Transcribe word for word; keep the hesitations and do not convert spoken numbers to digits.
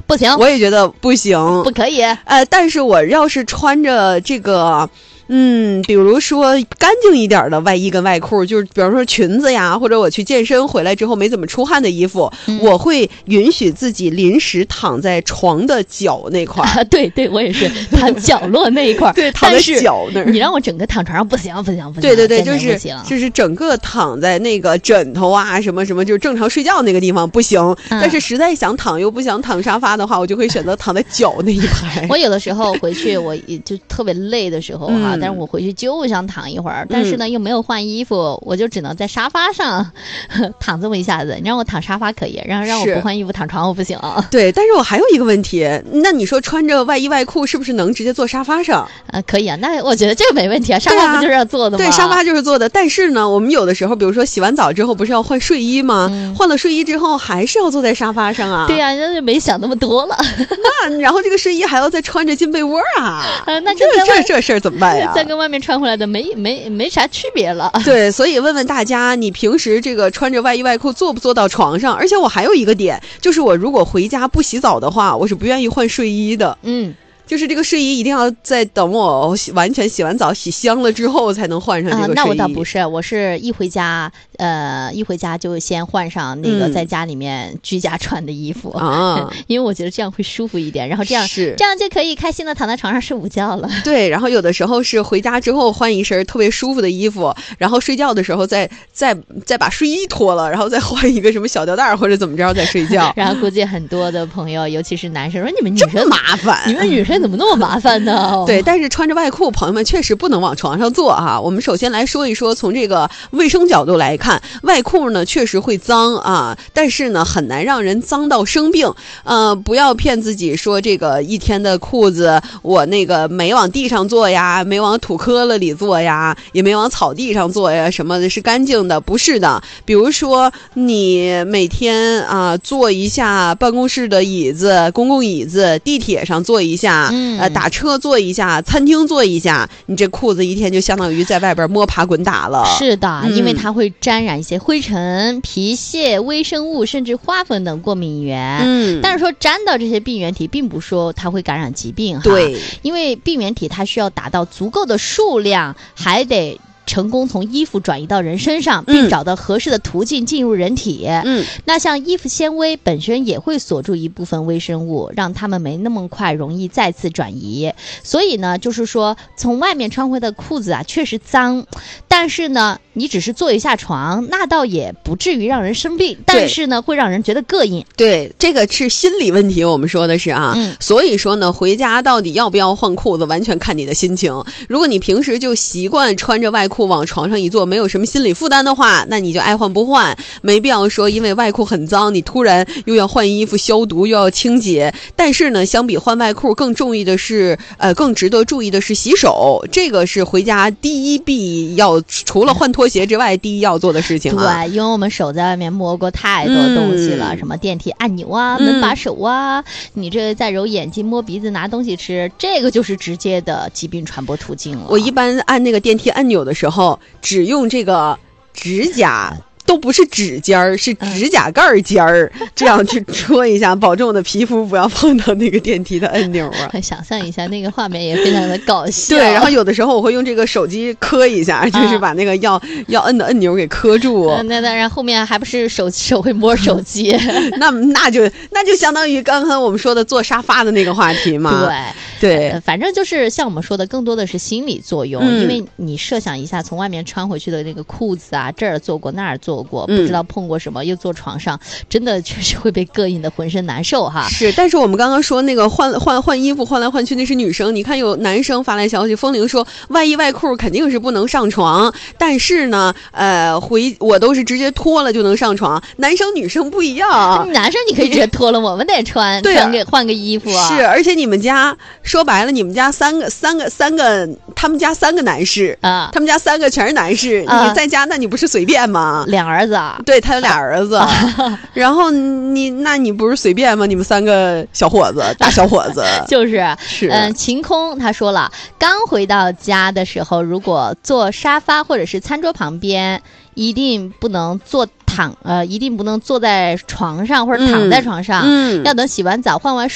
不行， 我也觉得不行， 不可以。 呃，但是我要是穿着这个。嗯，比如说干净一点的外衣跟外裤，就是比方说裙子呀，或者我去健身回来之后没怎么出汗的衣服，嗯、我会允许自己临时躺在床的角那块儿、 啊。对对，我也是躺角落那一块儿， 对，躺在角那儿。 你让我整个躺床上不行不行不行。 对对对，就是就是整个躺在那个枕头啊什么什么，就是正常睡觉那个地方不行。嗯、但是实在想躺又不想躺沙发的话，我就会选择躺在角那一排。 我有的时候回去，我就特别累的时候哈、啊。嗯但是我回去就想躺一会儿，但是呢、嗯、又没有换衣服，我就只能在沙发上躺这么一下子。你让我躺沙发可以，让让我不换衣服躺床我不行。 对，但是我还有一个问题，那你说穿着外衣外裤是不是能直接坐沙发上？ 呃，可以啊，那我觉得这个没问题啊，沙发不就是要坐的吗？ 对，沙发就是坐的。但是呢，我们有的时候，比如说洗完澡之后，不是要换睡衣吗？嗯、换了睡衣之后，还是要坐在沙发上啊。 对呀、啊，那就没想那么多了。 那然后这个睡衣还要再穿着进被窝啊？ 呃，那这这这事儿怎么办呀？ 再跟外面穿回来的没没没啥区别了。 对，所以问问大家，你平时这个穿着外衣外裤坐不坐到床上？而且我还有一个点，就是我如果回家不洗澡的话，我是不愿意换睡衣的。嗯。就是这个睡衣一定要在等我洗完全洗完澡洗香了之后才能换上这个睡衣、 啊、那我倒不是，我是一回家呃一回家就先换上那个在家里面居家穿的衣服啊、嗯，因为我觉得这样会舒服一点，然后这样是这样就可以开心的躺在床上睡午觉了。 对，然后有的时候是回家之后换一身特别舒服的衣服，然后睡觉的时候再再再把睡衣脱了，然后再换一个什么小吊带或者怎么着再睡觉。 然后估计很多的朋友尤其是男生说你们女生这么麻烦， 你们女生怎么那么麻烦呢？ 对，但是穿着外裤，朋友们确实不能往床上坐啊。我们首先来说一说，从这个卫生角度来看，外裤呢确实会脏啊，但是呢很难让人脏到生病。呃，不要骗自己说这个一天的裤子我那个没往地上坐呀，没往土坷了里坐呀，也没往草地上坐呀，什么的是干净的？不是的。比如说你每天啊坐一下办公室的椅子、公共椅子，地铁上坐一下，嗯。呃，打车坐一下，餐厅坐一下，你这裤子一天就相当于在外边摸爬滚打了。 是的、嗯，因为它会沾染一些灰尘、皮屑、微生物，甚至花粉等过敏源。嗯，但是说沾到这些病原体，并不说它会感染疾病哈。 对， 因为病原体它需要达到足够的数量，还得成功从衣服转移到人身上，并找到合适的途径进入人体。嗯，那像衣服纤维本身也会锁住一部分微生物，让它们没那么快容易再次转移。所以呢，就是说从外面穿回的裤子啊，确实脏，但是呢，你只是坐一下床，那倒也不至于让人生病，但是呢，会让人觉得膈应。 对，这个是心理问题，我们说的是啊。嗯，所以说呢，回家到底要不要换裤子，完全看你的心情。如果你平时就习惯穿着外裤往床上一坐，没有什么心理负担的话，那你就爱换不换，没必要说因为外裤很脏你突然又要换衣服消毒又要清洁。但是呢，相比换外裤更注意的是呃，更值得注意的是洗手，这个是回家第一必要，除了换拖鞋之外第一要做的事情啊。 对，因为我们手在外面摸过太多东西了、嗯、什么电梯按钮啊、嗯、门把手啊，你这在揉眼睛摸鼻子拿东西吃，这个就是直接的疾病传播途径了。 我一般按那个电梯按钮的时候只用这个指甲，都不是指尖儿，是指甲盖尖儿、嗯，这样去戳一下，保证我的皮肤不要碰到那个电梯的按钮啊。 想象一下那个画面也非常的搞笑。 对，然后有的时候我会用这个手机磕一下，嗯、就是把那个要要摁的按钮给磕住。 嗯、那当然后面还不是手手会摸手机， 那那就那就相当于刚刚我们说的坐沙发的那个话题嘛。 对。 对、 呃，反正就是像我们说的，更多的是心理作用、嗯。因为你设想一下，从外面穿回去的那个裤子啊，这儿做过那儿做过，不知道碰过什么，嗯、又坐床上，真的确实会被膈应的浑身难受哈。 是，但是我们刚刚说那个换换换衣服换来换去，那是女生。你看有男生发来消息，风铃说外衣外裤肯定是不能上床，但是呢，呃，回我都是直接脱了就能上床。男生女生不一样， 男生你可以直接脱了，我们得穿， 对、啊， 穿个换个衣服啊。 是，而且你们家。说白了，你们家三个、三个、三个，他们家三个男士啊，他们家三个全是男士。啊、你在家，那你不是随便吗？ 俩儿子啊？ 对，他有俩儿子。啊、然后你，那你不是随便吗？你们三个小伙子，大小伙子， 就是是。 嗯、呃，晴空他说了，刚回到家的时候，如果坐沙发或者是餐桌旁边，一定不能坐。躺呃，一定不能坐在床上或者躺在床上，嗯嗯、要等洗完澡换完